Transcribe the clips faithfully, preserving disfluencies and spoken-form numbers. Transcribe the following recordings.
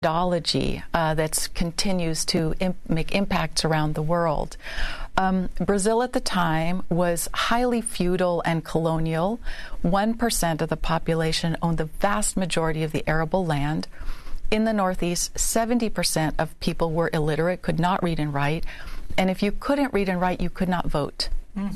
methodology uh, that continues to imp make impacts around the world. Um, Brazil at the time was highly feudal and colonial. one percent of the population owned the vast majority of the arable land. In the Northeast, seventy percent of people were illiterate, could not read and write. And if you couldn't read and write, you could not vote. Mm.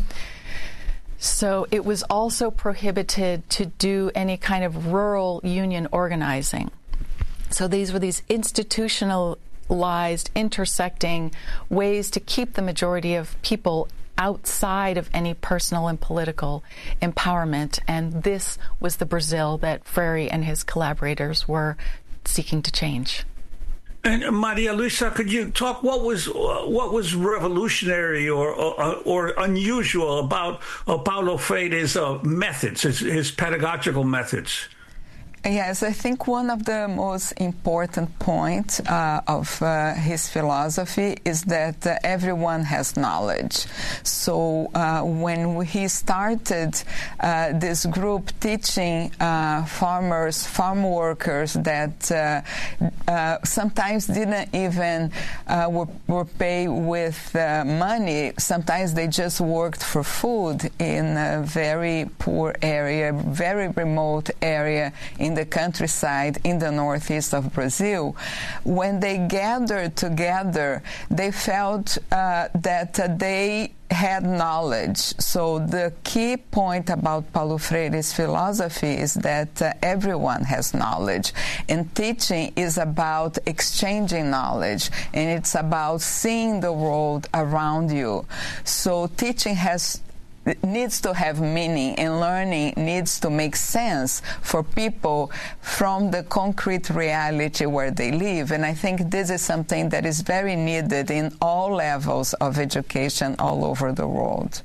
So it was also prohibited to do any kind of rural union organizing. So these were these institutionalized, intersecting ways to keep the majority of people outside of any personal and political empowerment. And this was the Brazil that Freire and his collaborators were seeking to change. And Maria Luisa, could you talk what was uh, what was revolutionary or or, or unusual about uh, Paulo Freire's uh, methods, his, his pedagogical methods? Yes, I think one of the most important points uh, of uh, his philosophy is that uh, everyone has knowledge. So uh, when he started uh, this group teaching uh, farmers, farm workers that uh, uh, sometimes didn't even uh, were, were paid with uh, money, sometimes they just worked for food in a very poor area, very remote area in the countryside in the northeast of Brazil. When they gathered together, they felt uh, that uh, they had knowledge. So the key point about Paulo Freire's philosophy is that uh, everyone has knowledge, and teaching is about exchanging knowledge, and it's about seeing the world around you. So teaching has It needs to have meaning, and learning needs to make sense for people from the concrete reality where they live. And I think this is something that is very needed in all levels of education all over the world.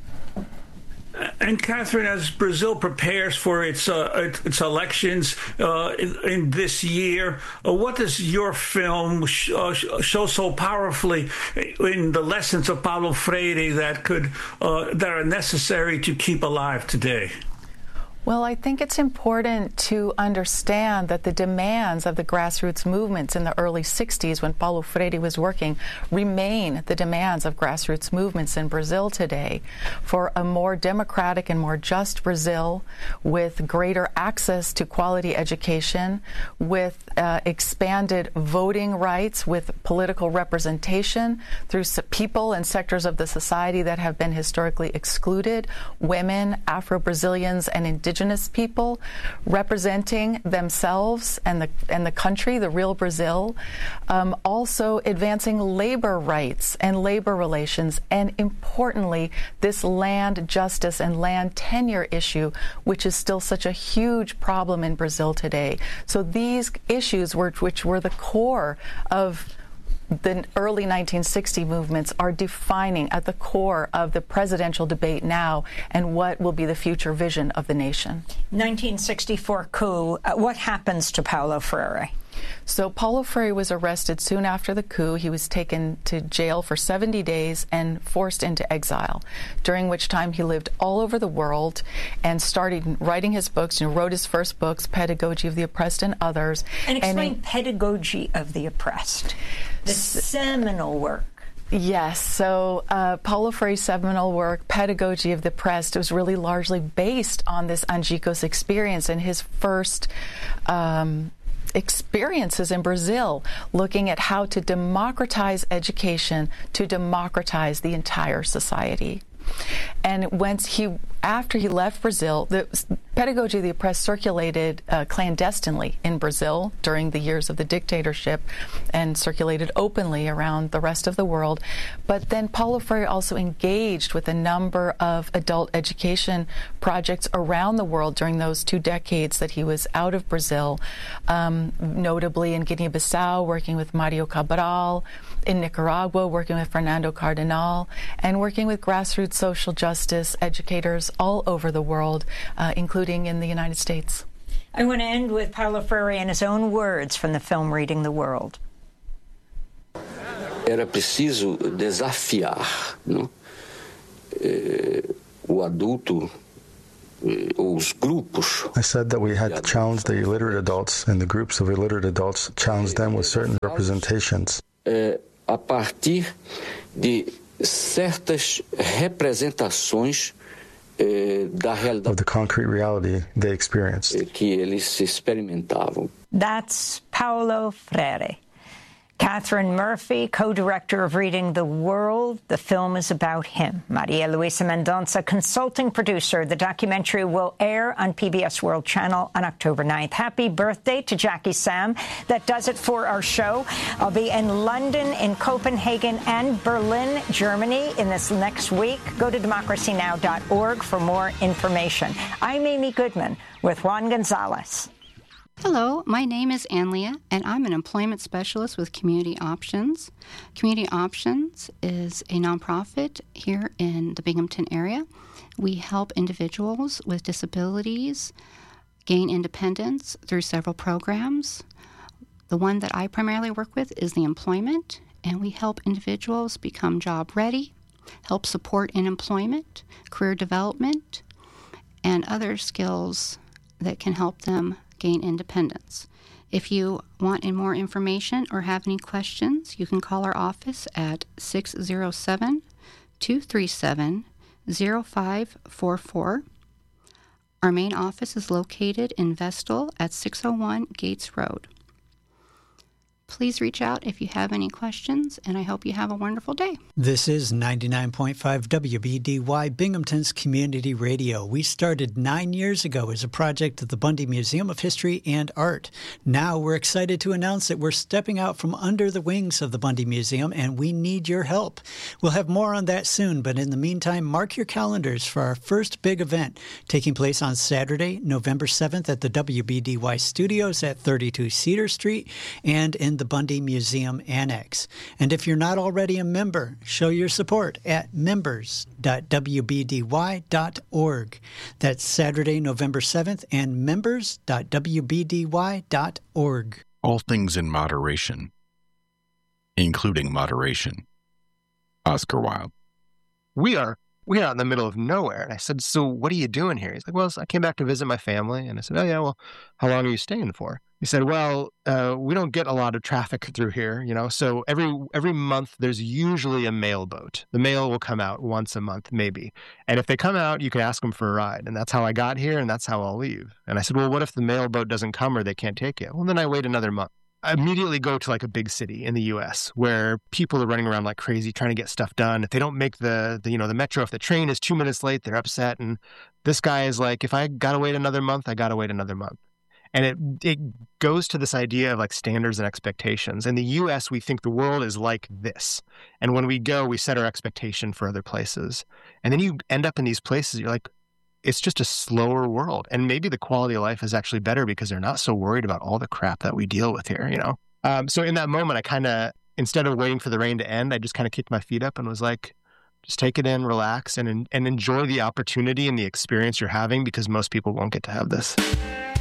And Catherine, as Brazil prepares for its uh, its elections uh, in, in this year, uh, what does your film sh uh, show so powerfully in the lessons of Paulo Freire that could uh, that are necessary to keep alive today? Well, I think it's important to understand that the demands of the grassroots movements in the early sixties, when Paulo Freire was working, remain the demands of grassroots movements in Brazil today for a more democratic and more just Brazil, with greater access to quality education, with uh, expanded voting rights, with political representation through people and sectors of the society that have been historically excluded, women, Afro-Brazilians, and indigenous Indigenous people representing themselves and the and the country, the real Brazil. Um, also advancing labor rights and labor relations, and importantly, this land justice and land tenure issue, which is still such a huge problem in Brazil today. So these issues, were, which were the core of the early nineteen sixty movements, are defining at the core of the presidential debate now and what will be the future vision of the nation. nineteen sixty-four coup, uh, what happens to Paulo Freire? So Paulo Freire was arrested soon after the coup. He was taken to jail for seventy days and forced into exile, during which time he lived all over the world and started writing his books, and wrote his first books, Pedagogy of the Oppressed and Others. And explain and he, Pedagogy of the Oppressed, the seminal work. Yes, so uh, Paulo Freire's seminal work, Pedagogy of the Oppressed, was really largely based on this Angicos experience and his first um, experiences in Brazil, looking at how to democratize education, to democratize the entire society. And once he, after he left Brazil, the Pedagogy of the Oppressed circulated uh, clandestinely in Brazil during the years of the dictatorship, and circulated openly around the rest of the world. But then Paulo Freire also engaged with a number of adult education projects around the world during those two decades that he was out of Brazil, um, notably in Guinea-Bissau, working with Mario Cabral, in Nicaragua, working with Fernando Cardenal, and working with grassroots social justice educators all over the world, uh, including in the United States. I want to end with Paulo Freire in his own words from the film Reading the World. Era preciso desafiar, não? Eh, o adulto os grupos. I said that we had to challenge the illiterate adults, and the groups of illiterate adults, challenge them with certain representations. É, a partir de certas representações é, da realidade of the concrete reality they experienced. que eles experimentavam. That's Paulo Freire. Catherine Murphy, co-director of Reading the World. The film is about him. Maria Luisa Mendonça, consulting producer. The documentary will air on P B S World Channel on October ninth. Happy birthday to Jackie Sam. That does it for our show. I'll be in London, in Copenhagen, and Berlin, Germany in this next week. Go to democracy now dot org for more information. I'm Amy Goodman with Juan Gonzalez. Hello, my name is Anlia, and I'm an employment specialist with Community Options. Community Options is a nonprofit here in the Binghamton area. We help individuals with disabilities gain independence through several programs. The one that I primarily work with is the employment, and we help individuals become job ready, help support in employment, career development, and other skills that can help them gain independence. If you want any more information or have any questions, you can call our office at six oh seven, two three seven, oh five four four. Our main office is located in Vestal at six oh one Gates Road. Please reach out if you have any questions, and I hope you have a wonderful day. This is ninety-nine point five W B D Y, Binghamton's Community Radio. We started nine years ago as a project of the Bundy Museum of History and Art. Now we're excited to announce that we're stepping out from under the wings of the Bundy Museum, and we need your help. We'll have more on that soon, but in the meantime, mark your calendars for our first big event taking place on Saturday, November seventh at the W B D Y studios at thirty-two Cedar Street and in the Bundy Museum Annex. And if you're not already a member, show your support at members dot w b d y dot org. That's Saturday, November seventh, and members dot w b d y dot org. All things in moderation, including moderation. Oscar Wilde. We are we are out in the middle of nowhere. And I said, so what are you doing here? He's like, well, I came back to visit my family. And I said, oh, yeah, well, how long are you staying for? He said, well, uh, we don't get a lot of traffic through here, you know, so every every month there's usually a mail boat. The mail will come out once a month, maybe. And if they come out, you can ask them for a ride. And that's how I got here, and that's how I'll leave. And I said, well, what if the mail boat doesn't come or they can't take it? Well, then I wait another month. I immediately go to like a big city in the U S where people are running around like crazy trying to get stuff done. If they don't make the, the you know, the metro, if the train is two minutes late, they're upset. And this guy is like, if I got to wait another month, I got to wait another month. And it it goes to this idea of like standards and expectations. In the U S, we think the world is like this. And when we go, we set our expectation for other places. And then you end up in these places, you're like, it's just a slower world. And maybe the quality of life is actually better because they're not so worried about all the crap that we deal with here, you know? Um, so in that moment, I kind of, instead of waiting for the rain to end, I just kind of kicked my feet up and was like, just take it in, relax, and and enjoy the opportunity and the experience you're having because most people won't get to have this.